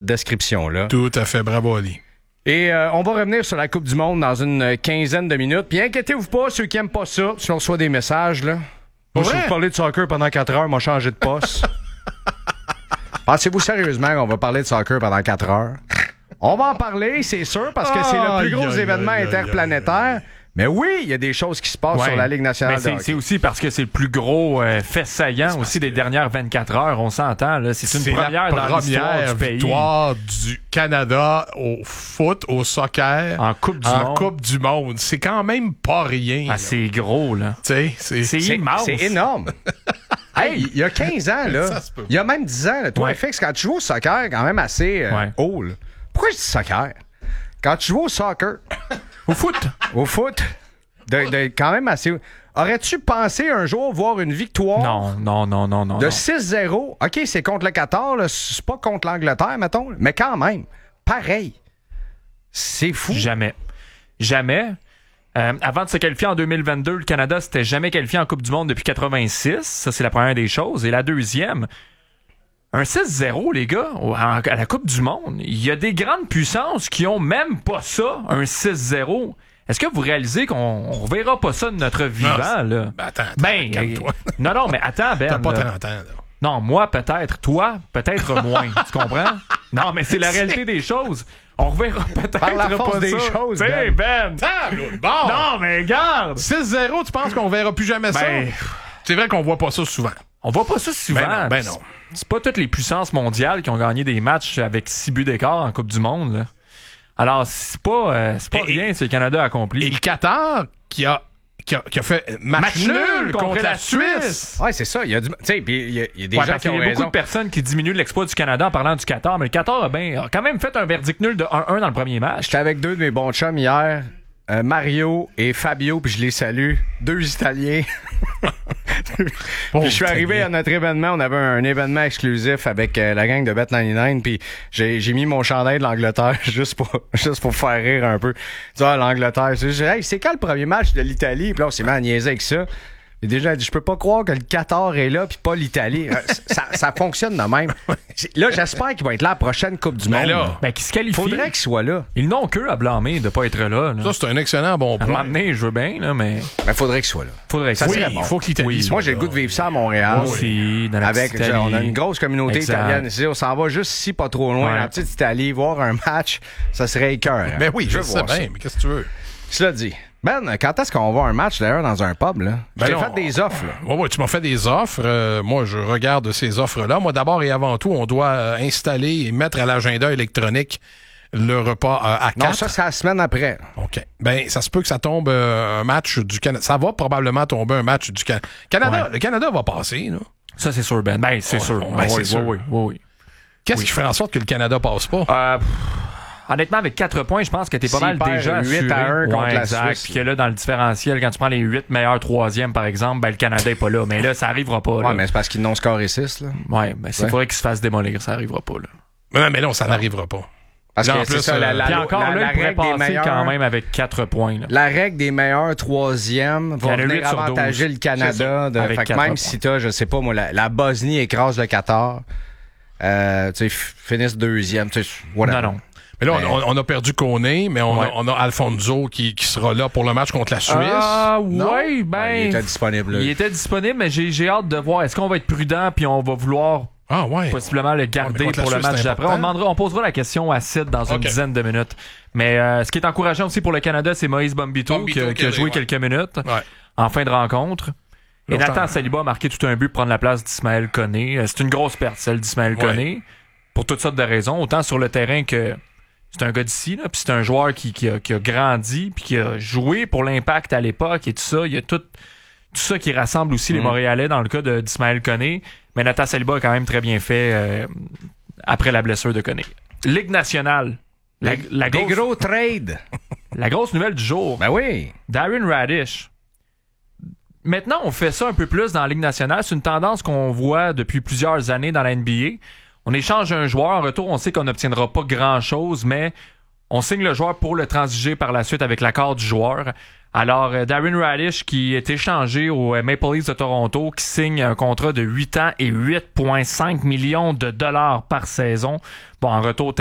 description-là. Tout à fait. Bravo, Ali. Et on va revenir sur la Coupe du Monde dans une quinzaine de minutes. Puis inquiétez-vous pas, ceux qui aiment pas ça, si on reçoit des messages, là. Moi, si vous parlez de soccer pendant 4 heures, m'a changé de poste. Pensez-vous sérieusement qu'on va parler de soccer pendant 4 heures? On va en parler, c'est sûr, parce que c'est le plus gros événement interplanétaire. Mais oui, il y a des choses qui se passent sur la Ligue nationale de hockey. C'est aussi parce que c'est le plus gros fait saillant aussi des dernières 24 heures, on s'entend. Là. C'est une première dans l'histoire du pays. Victoire du Canada au foot, au soccer. En Coupe du Monde. C'est quand même pas rien. Ah, c'est gros, là. C'est immense. C'est énorme. Hey, il y a 15 ans, là. Il y a même 10 ans, là, toi, FX, quand tu joues au soccer, quand même assez haut, là. Pourquoi je dis soccer? Quand tu joues au soccer... Au foot, quand même assez... Aurais-tu pensé un jour voir une victoire? Non. De 6-0? OK, c'est contre le Qatar, là, c'est pas contre l'Angleterre, mettons, mais quand même, pareil. C'est fou. Jamais. Avant de se qualifier en 2022, le Canada s'était jamais qualifié en Coupe du Monde depuis 86. Ça, c'est la première des choses. Et la deuxième... Un 6-0, les gars, à la Coupe du Monde. Il y a des grandes puissances qui ont même pas ça, un 6-0. Est-ce que vous réalisez qu'on ne reverra pas ça de notre vivant, là? Ben, attends, calme-toi. Non, mais attends, Ben. T'as pas 30 ans, là. Non, moi, peut-être. Toi, peut-être moins. Tu comprends? Non, mais c'est la réalité des choses. On reverra peut-être par la force pas des ça. choses, Ben. Bon. Non, mais regarde! 6-0, tu penses qu'on verra plus jamais ça? C'est vrai qu'on voit pas ça souvent. On voit pas ça souvent. Ben non. C'est pas toutes les puissances mondiales qui ont gagné des matchs avec 6 buts d'écart en Coupe du Monde, là. Alors, c'est pas rien ce que le Canada a accompli. Et le Qatar qui a fait match nul contre la Suisse. Ouais, c'est ça. Il y a du, tu sais, puis il y a des gens qui ont raison. Il y a beaucoup de personnes qui diminuent l'exploit du Canada en parlant du Qatar, mais le Qatar a quand même fait un verdict nul de 1-1 dans le premier match. J'étais avec 2 de mes bons chums hier, Mario et Fabio, puis je les salue. 2 Italiens. Puis je suis arrivé à notre événement. On avait un événement exclusif avec la gang de Bet99. Puis j'ai mis mon chandail de l'Angleterre juste pour faire rire un peu. L'Angleterre. C'est quand le premier match de l'Italie? Puis là, on s'est mis à niaiser avec ça. J'ai déjà dit, je peux pas croire que le Qatar est là puis pas l'Italie. Ça fonctionne de même. Là, j'espère qu'il va être là à la prochaine Coupe du Monde. Qu'il se qualifie. Faudrait qu'il soit là. Ils n'ont qu'eux à blâmer de pas être là. Ça, c'est un excellent bon point. À m'amener, je veux bien, là, mais... faudrait qu'il soit là. Il faut que l'Italie soit Moi, j'ai le goût de vivre ça à Montréal. Aussi, dans la petite Italie. On a une grosse communauté italienne ici. On s'en va juste ici, pas trop loin. La petite Italie, voir un match, ça serait écœur. Mais oui, je sais bien. Mais qu'est-ce que tu veux? Cela dit... Ben, quand est-ce qu'on va un match, d'ailleurs, dans un pub, là? J'ai fait des offres, là. Ouais, tu m'as fait des offres. Moi, je regarde ces offres-là. Moi, d'abord et avant tout, on doit installer et mettre à l'agenda électronique le repas à 4. Non, ça, c'est la semaine après. OK. Ben, ça se peut que ça tombe un match du Canada. Ça va probablement tomber un match du Canada. Le Canada va passer, là. Ça, c'est sûr, Ben. Ben, c'est sûr. C'est sûr. Oui. Qu'est-ce qui ferait en sorte que le Canada passe pas? Honnêtement, avec 4 points, je pense que t'es pas mal déjà assuré. 8-1 contre la Suisse. Puis que là, dans le différentiel, quand tu prends les 8 meilleurs troisièmes, par exemple, ben le Canada est pas là. Mais là, ça arrivera pas. Ouais, mais c'est parce qu'ils n'ont scoré 6, là. Ouais, mais c'est vrai qu'ils se fassent démolir. Ça arrivera pas, là. Mais non, ça n'arrivera pas. Parce que c'est ça, puis encore là, il pourrait passer quand même avec 4 points. Là. La règle des meilleurs troisièmes va venir avantager le Canada. Fait que même si t'as, je sais pas moi, la Bosnie écrase le Qatar, tu sais, finissent deuxième, tu sais, whatever. Non. Mais là, on a perdu Koné, mais on a Alfonso qui sera là pour le match contre la Suisse. Oui, il était disponible. Il était disponible, mais j'ai hâte de voir. Est-ce qu'on va être prudent puis on va vouloir possiblement le garder pour le match d'après? On posera la question à Sid dans une dizaine de minutes. Mais ce qui est encourageant aussi pour le Canada, c'est Moïse Bombito qui a joué quelques minutes en fin de rencontre. Et Nathan Saliba a marqué tout un but pour prendre la place d'Ismaël Koné. C'est une grosse perte, celle d'Ismaël Koné, pour toutes sortes de raisons. Autant sur le terrain que... C'est un gars d'ici, là, puis c'est un joueur qui a grandi, puis qui a joué pour l'Impact à l'époque et tout ça. Il y a tout ça qui rassemble aussi les Montréalais dans le cas d'Ismaël Koné. Mais Nathan Saliba a quand même très bien fait après la blessure de Koné. Ligue nationale. Des gros trades. La grosse nouvelle du jour. Ben oui. Darren Radish. Maintenant, on fait ça un peu plus dans la Ligue nationale. C'est une tendance qu'on voit depuis plusieurs années dans la NBA. On échange un joueur, en retour, on sait qu'on n'obtiendra pas grand-chose, mais on signe le joueur pour le transiger par la suite avec l'accord du joueur. Alors, Darren Radish, qui est échangé au Maple Leafs de Toronto, qui signe un contrat de 8 ans et 8,5 millions de dollars par saison. Bon, en retour,